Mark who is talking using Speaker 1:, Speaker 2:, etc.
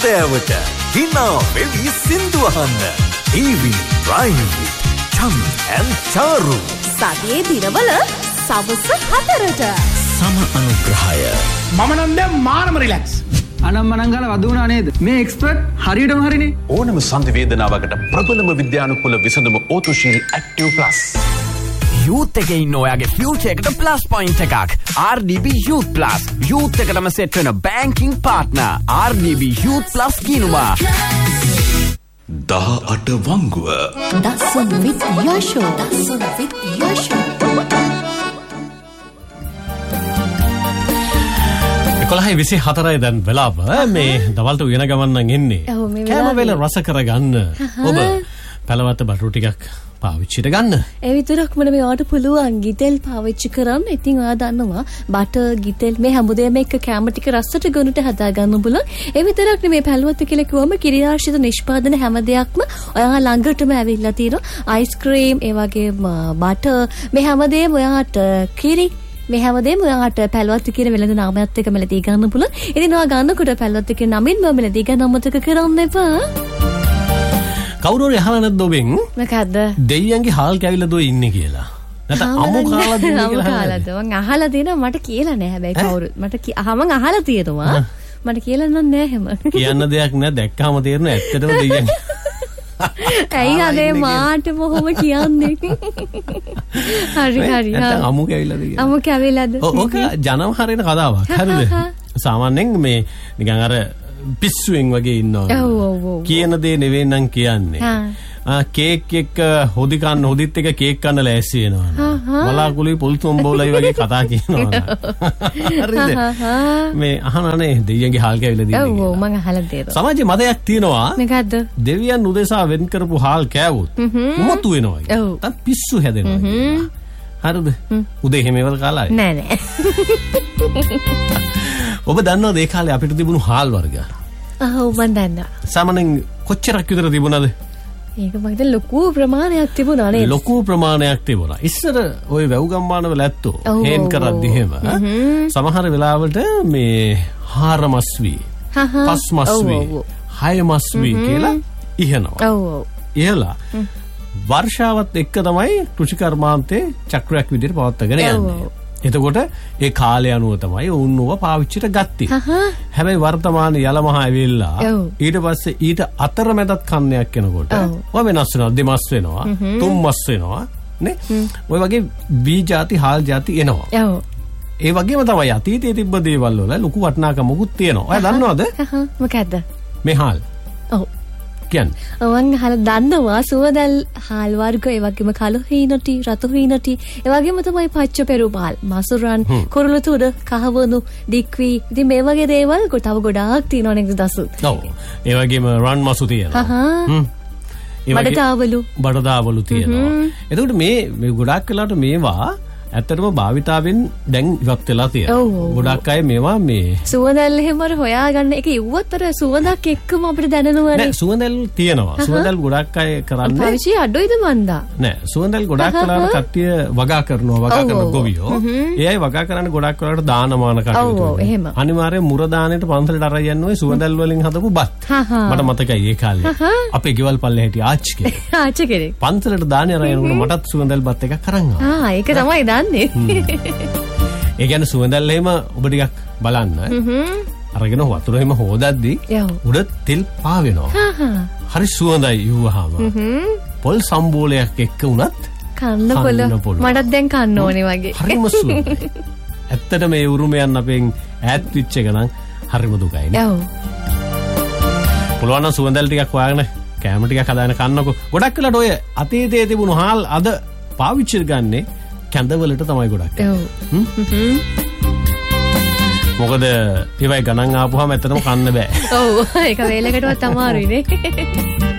Speaker 1: හැන්දෑවට hina වෙවි සින්දු අහන්න. TV Drive Cham and Charu.
Speaker 2: සතියේ දිනවල සවස් 4ට.
Speaker 1: සම අනුග්‍රහය.
Speaker 3: මම නම් දැන් මානම රිලැක්ස්.
Speaker 4: අනම්මනම් ගාලා වදුනා නේද? මේ එක්ස්පර්ට් හරියටම හරිනේ.
Speaker 5: ඕනම සංධි වේදනාවකට ප්‍රබලම විද්‍යානුකූල විසඳුම O2 Active Plus.
Speaker 6: Youth එකේ ඉන්න ඔයාගේ future එකට plus point එකක්. RDB Youth Plus. Youth එකටම set වෙන banking partner. RDB Youth Plus කියනවා.
Speaker 5: 18 වංගුව.
Speaker 2: Dasun with Yasho. Dasun with Yasho.
Speaker 7: 11:24 දැන් වෙලාව. මේ දවල්ට උයන ගමන් නම් එන්නේ. කෑම වේල රස කරගන්න. ඔබ පළවත බටු ටිකක් පාවිච්චිට ගන්න.
Speaker 2: ඒ විතරක් මම ඔයාට පුළුවන් ගිතෙල් පාවිච්චි කරන්න. ඉතින් ඔයා දන්නවා බටර් ගිතෙල් මේ හැමදේම එක කැම ටික රසට ගොනුට හදා ගන්න පුළුවන්. ඒ විතරක් නෙමේ පළවත කියලා කිව්වම කිරියාශිත නිෂ්පාදන හැම දෙයක්ම ඔයා ළඟටම ඇවිල්ලා තියෙනවා. අයිස්ක්‍රීම් ඒ වගේම බටර් මේ හැමදේම ඔයාට කිරි මේ හැමදේම ඔයාට පැලවත්ත කියන වෙළඳ නාමයත් එක්ක මෙලදී ගන්න පුළුවන්. ඉතින් ඔයා ගන්නකොට පැලවත්ත කියන නමින්ම මෙලදී ගන්න අමතක කරන්න එපා.
Speaker 7: කවුරු හරි අහලා නැද්ද ඔබෙන්?
Speaker 2: මොකද්ද?
Speaker 7: දෙයියන්ගේ හාල් කැවිලා දෝ ඉන්නේ කියලා. නැත්නම් අමු කාලා දෙන්නේ කියලා.
Speaker 2: අමු කාලාද? මං අහලා තියෙනවා මට කියලා නෑ හැබැයි කවුරුත්. මම අහලා තියෙනවා. මට කියලා නෑ හැම.
Speaker 7: කියන්න දෙයක් නෑ දැක්කම තේරෙන ඇත්තටම දෙයියන්.
Speaker 2: ඇයි අනේ මාට මොහොම කියන්නේ? හරි.
Speaker 7: නැත්නම් අමු කැවිලාද කියලා.
Speaker 2: අමු කැවිලාද?
Speaker 7: ඕක ජනම හරින කතාවක්. හරිද? සාමාන්‍යයෙන් මේ නිකන් අර පිස්සුවෙන් වගේ ඉන්නවා. කියන දේ නෙවෙයි නම් කියන්නේ. කේක් එක හොදිත් එක කේක් කන්න ලෑස්ති වෙනවා. බලාකුළුයි පොල්තුම්බෝලයි වගේ කතා කියනවා. හරිද? මේ අහනනේ දෙයියන්ගේ හාල් කැවිලා දින්නේ.
Speaker 2: ඔව් මං අහලා තියෙනවා.
Speaker 7: සමාජයේ මතයක් තියෙනවා.
Speaker 2: මොකද්ද?
Speaker 7: දෙවියන් උදෙසා වෙන් කරපු හාල් කෑවොත් උමතු වෙනවා. නැත්නම් පිස්සු හැදෙනවා. හරිද? උදේ හැමවල කාලා
Speaker 2: නෑ.
Speaker 7: ඔබ දන්නවද ඒ කාලේ අපිට තිබුණු හාල් වර්ග?
Speaker 2: ඔව් මන් දන්නවා.
Speaker 7: සාමාන්‍යයෙන් කොච්චරක් විතර තිබුණාද?
Speaker 2: ඒක මම හිතන්නේ ලොකු ප්‍රමාණයක් තිබුණා නේද?
Speaker 7: ලොකු ප්‍රමාණයක් තිබුණා. ඉස්සර ওই වැව් ගම්මානවල ඇත්තෝ හේන් කරද්දි එහෙම සමහර වෙලාවට මේ 4 මස් වී, 5 මස් වී, 6 මස් වී කියලා ඉහනවා. ඔව්. ඉහලා වර්ෂාවත් එක්ක තමයි කෘෂි කර්මාන්තේ චක්‍රයක් විදිහට පවත්වාගෙන යන්නේ. එතකොට ඒ කාලය අනුව තමයි උන්ව පාවිච්චිට ගත්තේ. හැබැයි වර්තමාන යලමහා ඇවිල්ලා ඊට පස්සේ ඊට අතරමැදත් කන්නයක් එනකොට ඔය වෙනස් වෙනවා. දෙමස් වෙනවා, තුන් මස් වෙනවා නේ. ඔය වගේ බී ಜಾති හාල් ಜಾති එනවා. ඒ වගේම තමයි අතීතයේ තිබ්බ දේවල් වල ලොකු වටිනාකමකුත් තියෙනවා. ඔය දන්නවද?
Speaker 2: මොකද්ද?
Speaker 7: මේ හාල්. ඔව්.
Speaker 2: මං අහලා දන්නවා සුවඳල් හාල් වර්ග ඒ වගේම කළු හීනටි රතු හීනටි ඒ වගේම තමයි පච්ච පෙරුපාල් මසුරන් කුරුළුතුඩ කහවණු දික්වි ඉතින් මේ වගේ දේවල් තව ගොඩාක් තියෙනවා නේද දසු. ඔව්.
Speaker 7: ඒ වගේම රන් මසු තියෙනවා. බඩදාවලු තියෙනවා. එතකොට මේ ගොඩාක් වෙලාවට මේවා ඇත්තටම භාවිතාවෙන් දැන් ඉවත් වෙලා තියෙනවා. ගොඩක් අය මේවා මේ
Speaker 2: සුවඳල් එහෙම හොයාගන්න එක ඉව්වතර සුවඳක් එක්කම අපිට දැනෙනවා නේ.
Speaker 7: සුවඳල් තියෙනවා. සුවඳල් ගොඩක් අය කරන්නේ.
Speaker 2: පාවිච්චි අඩුයිද මන්දා?
Speaker 7: නෑ සුවඳල් ගොඩක් වෙලාවට කට්ටිය වගා කරනවා කරන ගොවියෝ. ඒ අය වගා කරන්නේ ගොඩක් වෙලාවට දානමාන කටයුතු.
Speaker 2: ඔව් එහෙම.
Speaker 7: අනිවාර්යෙන් මුර දානෙට පන්සලට අරන් යන්නේ ඔය සුවඳල් වලින් හදපු බත්. මට මතකයි ඒ කාලේ. අපේ ගෙවල් පල්ලේ හිටිය ආච්චි කෙනෙක්.
Speaker 2: ආච්චි කෙනෙක්.
Speaker 7: පන්සලට දානේ අරන් යනකොට මටත් සුවඳල් බත් එකක් අරන් ආවා.
Speaker 2: ඒක තමයි
Speaker 7: ඒ කියන්නේ සුවඳල් එහෙම ඔබ ටිකක් බලන්න. අරගෙන වතුර එහෙම හොදද්දි උඩ තෙල් පාවෙනවා. හරි සුවඳයි යුවහම. පොල් සම්බෝලයක් එක්ක උනත්
Speaker 2: කන්න පුළුවන්. මටත් දැන් කන්න ඕනේ වගේ.
Speaker 7: හරිම සුවඳයි. ඇත්තට මේ උරුමයන් අපෙන් ඈත් වෙච්ච එක නම් හරිම දුකයි නේ. ඔව්. පුළුවන් නම් සුවඳල් ටිකක් හොයාගෙන කැම ටිකක් හදාගෙන කන්නකො. ගොඩක් වෙලාට ඔය අතීතයේ තිබුණු හාල් අද පාවිච්චි ගන්නේ කැඳවලට තමයි ගොඩක්. මොකද ඒවයි ගණන් ආපුවාම ඇත්තටම කන්න බෑ.
Speaker 2: ඔව් ඒක වේලකටවත් අමාරුයි නේ.